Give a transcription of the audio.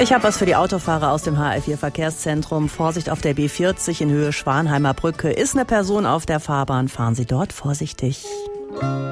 Ich habe was für die Autofahrer aus dem HR4 Verkehrszentrum. Vorsicht auf der B40 in Höhe Schwanheimer Brücke. Ist eine Person auf der Fahrbahn, fahren Sie dort vorsichtig.